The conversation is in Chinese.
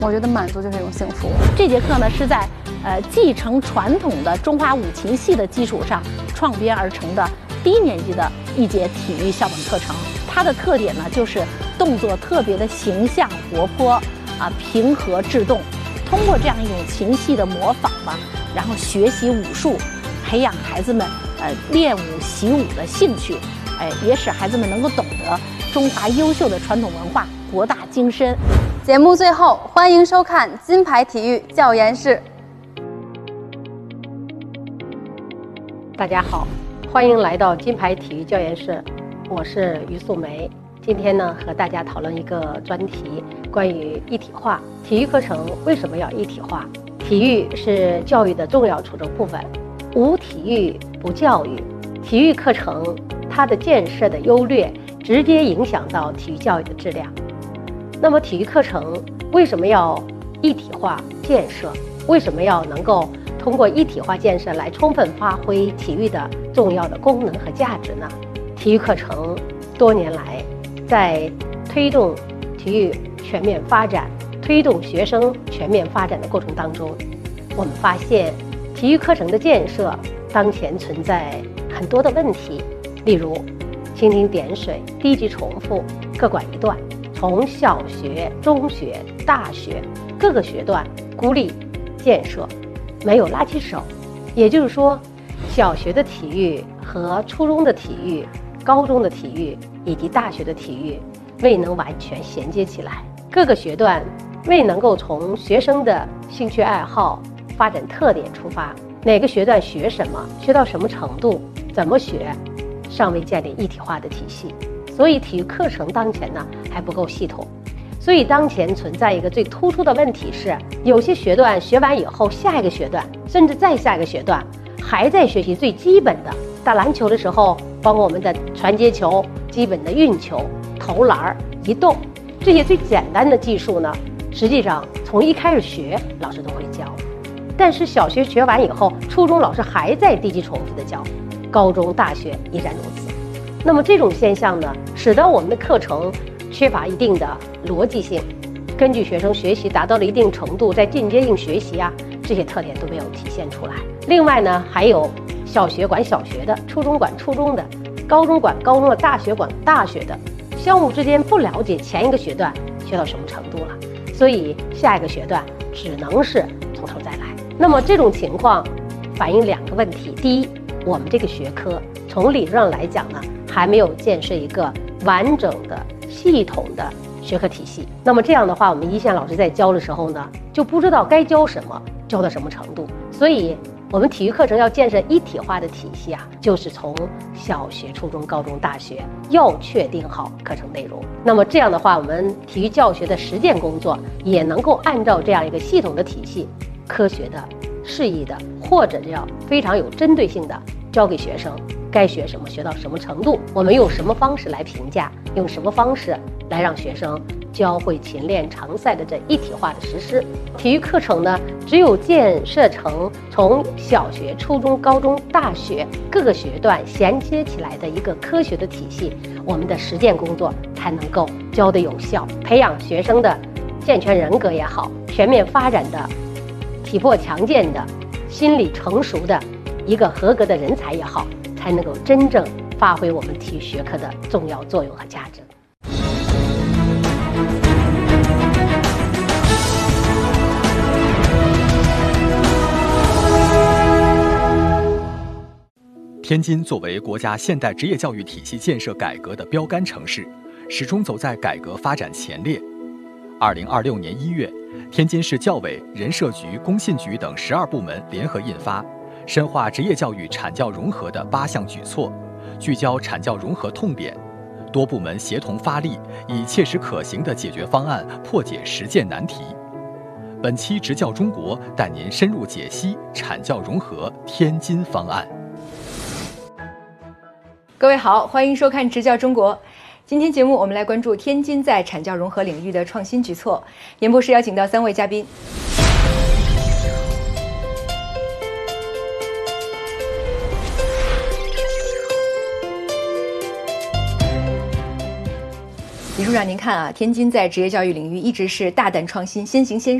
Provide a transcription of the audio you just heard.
我觉得满足就是一种幸福。 这节课呢是在继承传统的中华五禽戏的基础上创编而成的低年级的一节体育校本课程。它的特点呢就是动作特别的形象活泼平和制动。通过这样一种禽戏的模仿吧，然后学习武术，培养孩子们练武习武的兴趣，也使孩子们能够懂得中华优秀的传统文化，博大精深。 节目最后，欢迎收看金牌体育教研室。 大家好，欢迎来到金牌体育教研室，我是于素梅。今天呢，和大家讨论一个专题，关于一体化。体育课程为什么要一体化？体育是教育的重要组成部分，无体育不教育。体育课程它的建设的优劣，直接影响到体育教育的质量。那么体育课程为什么要一体化建设？为什么要能够通过一体化建设来充分发挥体育的重要的功能和价值呢？体育课程多年来在推动体育全面发展、推动学生全面发展的过程当中，我们发现体育课程的建设当前存在很多的问题，例如蜻蜓点水、低级重复、各管一段。从小学、中学、大学各个学段孤立建设，没有拉起手。也就是说，小学的体育和初中的体育、高中的体育以及大学的体育未能完全衔接起来，各个学段未能够从学生的兴趣爱好、发展特点出发，哪个学段学什么，学到什么程度，怎么学，尚未建立一体化的体系。所以体育课程当前呢还不够系统，所以当前存在一个最突出的问题是，有些学段学完以后，下一个学段甚至再下一个学段还在学习最基本的，打篮球的时候，包括我们的传接球、基本的运球、投篮、移动这些最简单的技术呢，实际上从一开始学老师都会教，但是小学学完以后，初中老师还在低级重复的教，高中、大学依然如此。那么这种现象呢，使得我们的课程缺乏一定的逻辑性，根据学生学习达到了一定程度，在进阶性学习这些特点都没有体现出来。另外呢，还有小学管小学的，初中管初中的，高中管高中的，大学管大学的，相互之间不了解前一个学段学到什么程度了，所以下一个学段只能是从头再来。那么这种情况反映两个问题：第一，我们这个学科从理论上来讲呢，还没有建设一个完整的、系统的学科体系。那么这样的话，我们一线老师在教的时候呢，就不知道该教什么，教到什么程度。所以，我们体育课程要建设一体化的体系就是从小学、初中、高中、大学要确定好课程内容。那么这样的话，我们体育教学的实践工作也能够按照这样一个系统的体系，科学的、适宜的，或者要非常有针对性的教给学生该学什么，学到什么程度，我们用什么方式来评价，用什么方式来让学生教会勤练常赛的这一体化的实施。体育课程呢，只有建设成从小学、初中、高中、大学各个学段衔接起来的一个科学的体系，我们的实践工作才能够教得有效，培养学生的健全人格也好，全面发展的体魄强健的、心理成熟的一个合格的人才也好，才能够真正发挥我们体育学科的重要作用和价值。 天津作为国家现代职业教育体系建设改革的标杆城市，始终走在改革发展前列。2026年1月，天津市教委、人社局、工信局等12部门联合印发深化职业教育产教融合的8项举措，聚焦产教融合痛点，多部门协同发力，以切实可行的解决方案破解实践难题。本期职教中国带您深入解析产教融合天津方案。 各位好，欢迎收看职教中国。今天节目我们来关注天津在产教融合领域的创新举措。演播室邀请到3位嘉宾。 李处长，您看啊，天津在职业教育领域一直是大胆创新、先行先